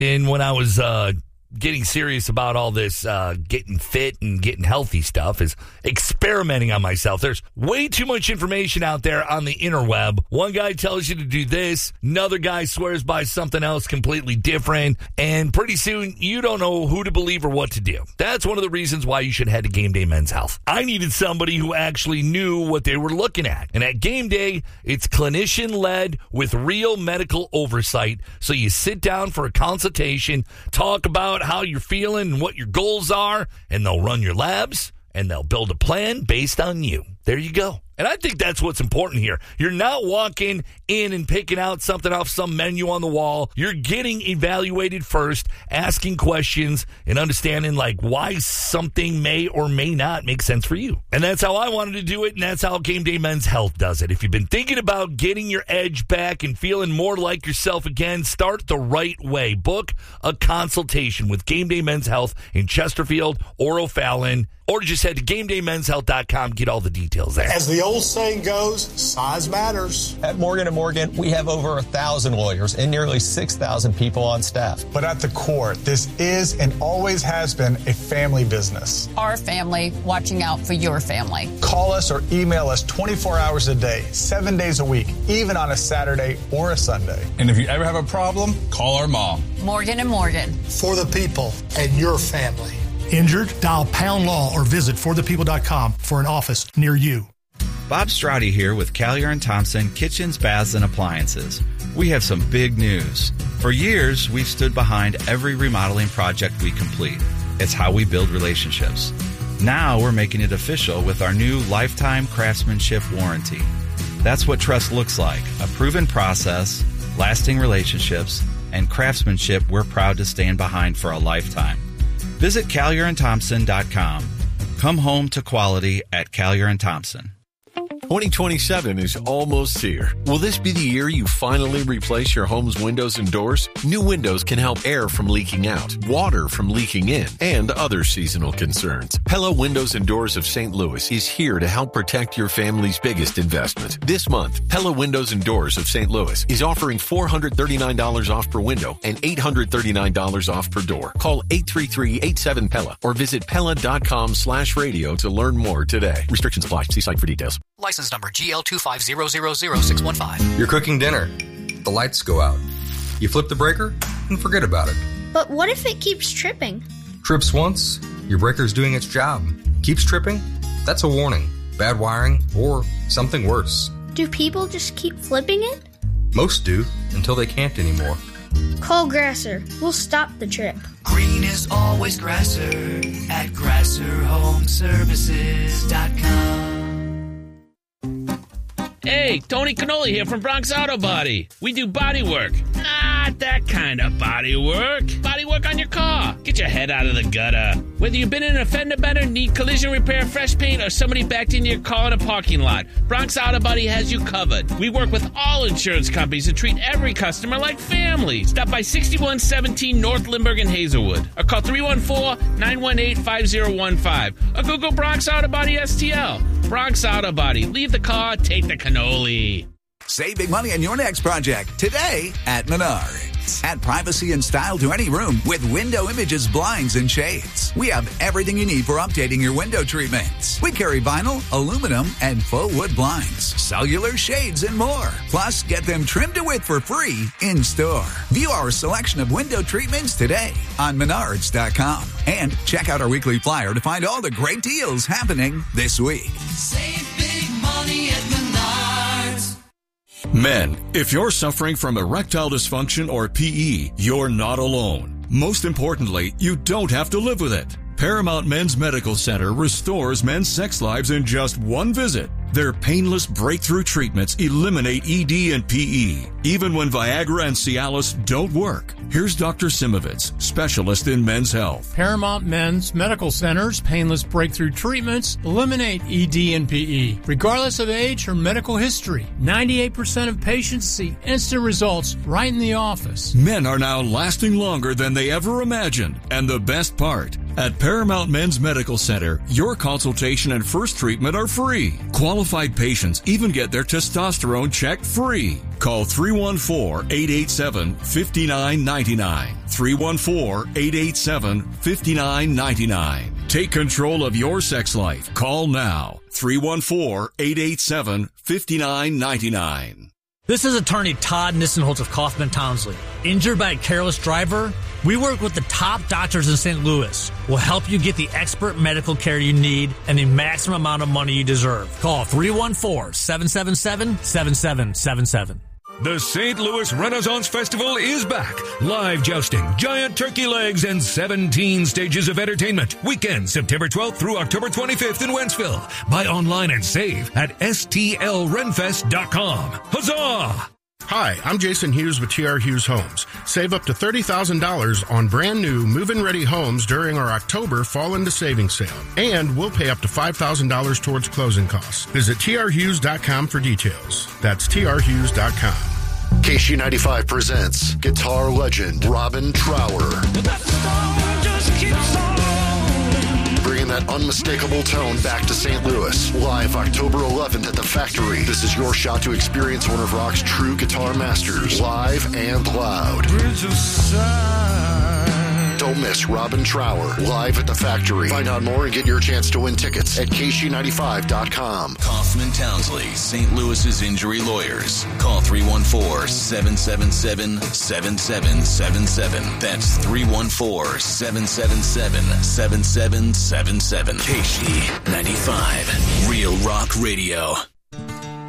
And when I was getting serious about all this getting fit and getting healthy stuff is experimenting on myself. There's way too much information out there on the interweb. One guy tells you to do this, another guy swears by something else completely different, and pretty soon you don't know who to believe or what to do. That's one of the reasons why you should head to Game Day Men's Health. I needed somebody who actually knew what they were looking at. And at Game Day, it's clinician-led with real medical oversight. So you sit down for a consultation, talk about how you're feeling and what your goals are, and they'll run your labs, and they'll build a plan based on you. There you go. And I think that's what's important here. You're not walking in and picking out something off some menu on the wall. You're getting evaluated first, asking questions, and understanding like why something may or may not make sense for you. And that's how I wanted to do it, and that's how Game Day Men's Health does it. If you've been thinking about getting your edge back and feeling more like yourself again, start the right way. Book a consultation with Game Day Men's Health in Chesterfield or O'Fallon, or just head to GameDayMen'sHealth.com, get all the details there. As the old saying goes, size matters. At Morgan & Morgan, we have over 1,000 lawyers and nearly 6,000 people on staff. But at the core, this is and always has been a family business. Our family watching out for your family. Call us or email us 24 hours a day, 7 days a week, even on a Saturday or a Sunday. And if you ever have a problem, call our mom. Morgan & Morgan. For the people and your family. Injured? Dial Pound Law or visit forthepeople.com for an office near you. Bob Strati here with Callier & Thompson Kitchens, Baths, and Appliances. We have some big news. For years, we've stood behind every remodeling project we complete. It's how we build relationships. Now we're making it official with our new lifetime craftsmanship warranty. That's what trust looks like, a proven process, lasting relationships, and craftsmanship we're proud to stand behind for a lifetime. Visit CallierandThompson.com. Come home to quality at Callier & Thompson. 2027 is almost here. Will this be the year you finally replace your home's windows and doors? New windows can help air from leaking out, water from leaking in, and other seasonal concerns. Pella Windows and Doors of St. Louis is here to help protect your family's biggest investment. This month, Pella Windows and Doors of St. Louis is offering $439 off per window and $839 off per door. Call 833-87-PELLA or visit Pella.com/radio to learn more today. Restrictions apply. See site for details. License number GL250000615. You're cooking dinner. The lights go out. You flip the breaker and forget about it. But what if it keeps tripping? Trips once, your breaker's doing its job. Keeps tripping? That's a warning. Bad wiring or something worse. Do people just keep flipping it? Most do, until they can't anymore. Call Grasser. We'll stop the trip. Green is always Grasser at GrasserHomeservices.com. Hey, Tony Cannoli here from Bronx Auto Body. We do body work. Not that kind of body work. Body work on your car. Get your head out of the gutter. Whether you've been in a fender bender, need collision repair, fresh paint, or somebody backed into your car in a parking lot, Bronx Auto Body has you covered. We work with all insurance companies and treat every customer like family. Stop by 6117 North Lindbergh in Hazelwood. Or call 314-918-5015. Or Google Bronx Auto Body STL. Bronx Auto Body. Leave the car, take the cannoli. Save big money on your next project today at Menards. Add privacy and style to any room with Window Images blinds and shades. We have everything you need for updating your window treatments. We carry vinyl, aluminum, and faux wood blinds, cellular shades, and more. Plus, get them trimmed to width for free in store. View our selection of window treatments today on Menards.com. And check out our weekly flyer to find all the great deals happening this week. Save big money at Menards. Men, if you're suffering from erectile dysfunction or PE, you're not alone. Most importantly, you don't have to live with it. Paramount Men's Medical Center restores men's sex lives in just one visit. Their painless breakthrough treatments eliminate ED and PE, even when Viagra and Cialis don't work. Here's Dr. Simovitz, specialist in men's health. Paramount Men's Medical Center's painless breakthrough treatments eliminate ED and PE, regardless of age or medical history. 98% of patients see instant results right in the office. Men are now lasting longer than they ever imagined. And the best part, At Paramount Men's Medical Center, your consultation and first treatment are free. Qualified patients even get their testosterone checked free. Call 314-887-5999. 314-887-5999. Take control of your sex life. Call now. 314-887-5999. This is attorney Todd Nissenholtz of Kaufman Townsley. Injured by a careless driver? We work with the top doctors in St. Louis. We'll help you get the expert medical care you need and the maximum amount of money you deserve. Call 314-777-7777. The St. Louis Renaissance Festival is back. Live jousting, giant turkey legs, and 17 stages of entertainment. Weekend, September 12th through October 25th in Wentzville. Buy online and save at stlrenfest.com. Huzzah! Hi, I'm Jason Hughes with TR Hughes Homes. Save up to $30,000 on brand new move-in ready homes during our October Fall into Savings sale. And we'll pay up to $5,000 towards closing costs. Visit trhughes.com for details. That's trhughes.com. KC95 presents guitar legend Robin Trower. Bringing that unmistakable tone back to St. Louis. Live October 11th at the Factory. This is your shot to experience one of rock's true guitar masters. Live and loud. Don't miss Robin Trower. Live at the Factory. Find out more and get your chance to win tickets at KC95.com. Kaufman Townsley, St. Louis's injury lawyers. Call 314-777-7777. That's 314-777-7777. KC95. Real Rock Radio.